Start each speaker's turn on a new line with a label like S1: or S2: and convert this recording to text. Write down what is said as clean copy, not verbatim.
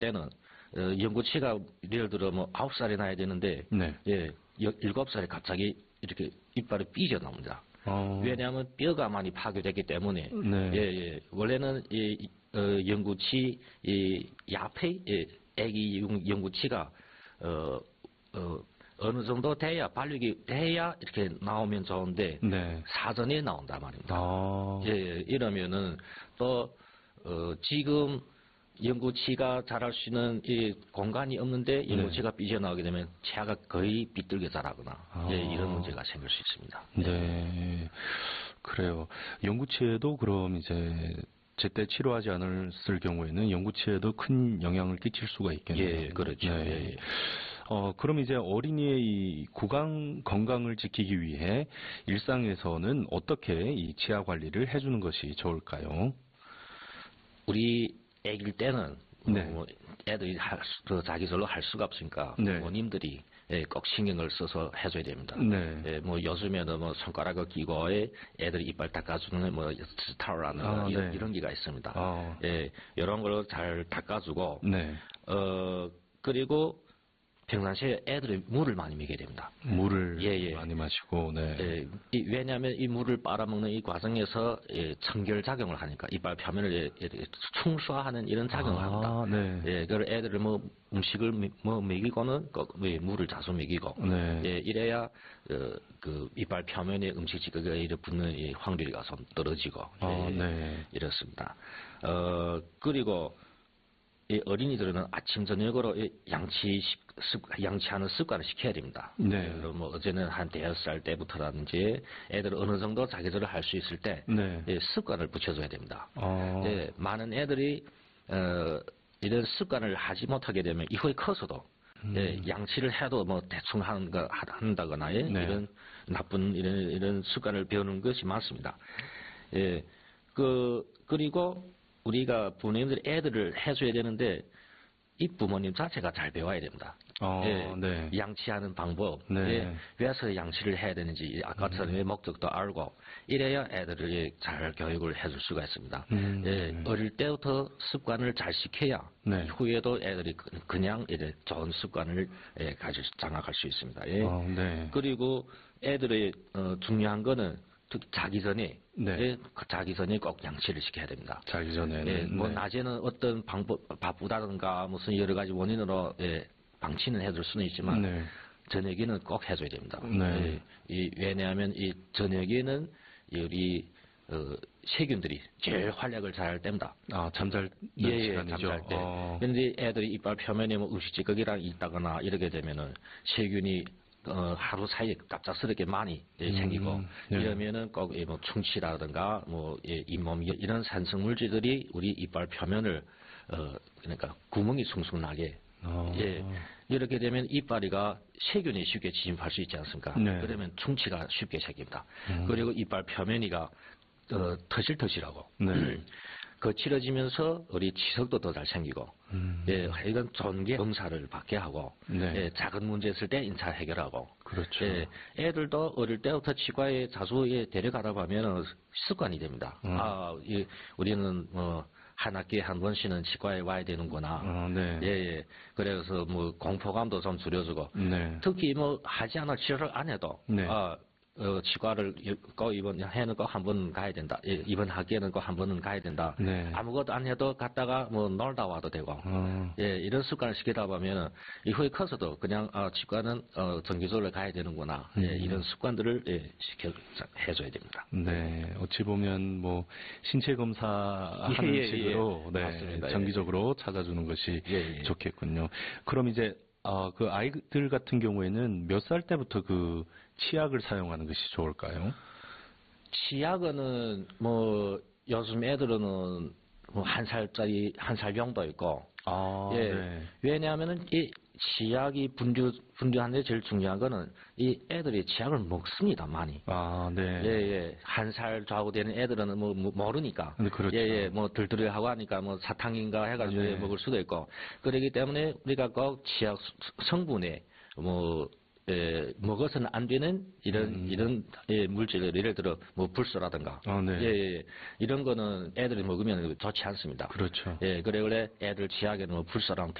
S1: 때는 연구치가 예를 들어 뭐 9살이 나야 되는데
S2: 네.
S1: 예, 7살에 갑자기 이렇게 이빨이 삐져 나옵니다. 왜냐하면 뼈가 많이 파괴됐기 때문에
S2: 네.
S1: 예, 예. 원래는 연구치 야페 애기 연구치가 어느 정도 돼야 발육이 돼야 이렇게 나오면 좋은데
S2: 네.
S1: 사전에 나온다 말입니다.
S2: 아.
S1: 예, 예. 이러면은 또 지금 연구치가 자랄 수 있는 이 공간이 없는데 연구치가 삐져나오게 되면 치아가 거의 삐뚤게 자라거나 예, 이런 문제가 생길 수 있습니다.
S2: 네. 그래요. 연구치에도 그럼 이제 제때 치료하지 않았을 경우에는 연구치에도 큰 영향을 끼칠 수가 있겠네요.
S1: 예, 그렇죠.
S2: 네.
S1: 예, 예.
S2: 그럼 이제 어린이의 이 구강 건강을 지키기 위해 일상에서는 어떻게 이 치아 관리를 해주는 것이 좋을까요?
S1: 우리 애기일 때는
S2: 네.
S1: 뭐 애들이 자기절로 할 수가 없으니까
S2: 네.
S1: 부모님들이 예, 꼭 신경을 써서 해줘야 됩니다.
S2: 네.
S1: 예, 뭐 요즘에는 뭐 손가락을 끼고 애들이 이빨 닦아주는 뭐 스타라는
S2: 네.
S1: 이런 기가 있습니다. 예, 이런 걸 잘 닦아주고
S2: 네.
S1: 그리고 평상시에 애들이 물을 많이 먹여야 됩니다.
S2: 물을
S1: 예, 예.
S2: 많이 마시고, 네.
S1: 예, 왜냐하면 이 물을 빨아먹는 이 과정에서 청결 작용을 하니까 이빨 표면을 충수화하는 이런 작용을 합니다.
S2: 네.
S1: 예, 그래서 애들을 뭐 음식을 뭐 먹이고는 꼭 물을 자주 먹이고,
S2: 네.
S1: 예, 이래야 그 이빨 표면에 음식 지각이 이렇게 붙는 이 확률이 좀 떨어지고,
S2: 네.
S1: 이렇습니다. 그리고 이 어린이들은 아침 저녁으로 양치하는 습관을 시켜야 됩니다.
S2: 네.
S1: 그럼 뭐 어제는 한 5살 때부터라든지 애들 어느 정도 자기전을 할 수 있을 때
S2: 네.
S1: 습관을 붙여줘야 됩니다. 예, 많은 애들이 이런 습관을 하지 못하게 되면 이후에 커서도 양치를 해도 뭐 대충 한다거나
S2: 네.
S1: 이런 나쁜 이런 습관을 배우는 것이 많습니다. 예, 그리고 우리가 부모님들이 애들을 해줘야 되는데 이 부모님 자체가 잘 배워야 됩니다.
S2: 네.
S1: 양치하는 방법,
S2: 네.
S1: 왜서 양치를 해야 되는지 아까처럼 목적도 알고 이래야 애들을 잘 교육을 해줄 수가 있습니다. 어릴 때부터 습관을 잘 시켜야
S2: 네.
S1: 후에도 애들이 그냥 이제 좋은 습관을 장악할 수 있습니다.
S2: 네.
S1: 그리고 애들의 중요한 거는 특히 자기 전에 자기 전에 꼭 양치를 시켜야 됩니다.
S2: 자기 전에
S1: 뭐 낮에는 어떤 방법 바쁘다든가 무슨 여러 가지 원인으로 방치는 해줄 수는 있지만 저녁에는 꼭 해줘야 됩니다. 왜냐하면 이 저녁에는 우리 세균들이 제일 활약을 잘 할 때입니다.
S2: 잠잘 시간이죠.
S1: 잠잘 때. 그런데 애들이 이빨 표면에 뭐 음식 찌꺼기랑 있다거나 이러게 되면은 세균이 하루 사이에 갑작스럽게 많이 생기고 이러면은 꼭 뭐 충치라든가 뭐 잇몸 이런 산성 물질들이 우리 이빨 표면을 그러니까 구멍이 숭숭 나게 이렇게 되면 이빨이가 세균이 쉽게 침입할 수 있지 않습니까? 그러면 충치가 쉽게 생깁니다. 그리고 이빨 표면이가 터실터실하고 거칠어지면서 우리 치석도 더 잘 생기고, 이건 존개 검사를 받게 하고, 작은 문제 있을 때 인차 해결하고,
S2: 그렇죠.
S1: 애들도 어릴 때부터 치과에 자주 데려가다 보면 습관이 됩니다. 우리는 한 학기에 한 번씩은 치과에 와야 되는구나. 그래서 뭐 공포감도 좀 줄여주고, 특히 뭐 하지 않을 치료를 안 해도, 치과를 꼭 이번 해는 꼭 한 번 가야 된다. 이번 학기에는 꼭 한 번은 가야 된다. 아무것도 안 해도 갔다가 뭐 놀다 와도 되고. 이런 습관을 시키다 보면 이후에 커서도 그냥 치과는 정기적으로 가야 되는구나. 이런 습관들을 해줘야 됩니다.
S2: 네, 어찌 보면 뭐 신체 검사하는 식으로
S1: 맞습니다.
S2: 정기적으로 찾아주는 것이 좋겠군요. 그럼 이제 그 아이들 같은 경우에는 몇 살 때부터 그 치약을 사용하는 것이 좋을까요?
S1: 치약은 뭐 요즘 애들은 뭐 한 살 정도 있고, 왜냐하면은 이 치약이 분류하는데 제일 중요한 거는 이 애들이 치약을 먹습니다, 많이. 한 살 좌우 되는 애들은 뭐 모르니까.
S2: 그렇죠.
S1: 뭐 들들하고 하니까 뭐 사탕인가 해가지고 먹을 수도 있고. 그렇기 때문에 우리가 꼭 치약 성분에 뭐 먹어서는 안 되는 이런 예, 물질들, 예를 들어 뭐 불소라든가 예, 예, 이런 거는 애들이 먹으면 좋지 않습니다.
S2: 그렇죠.
S1: 예, 그래 애들 치약에는 뭐 불소랑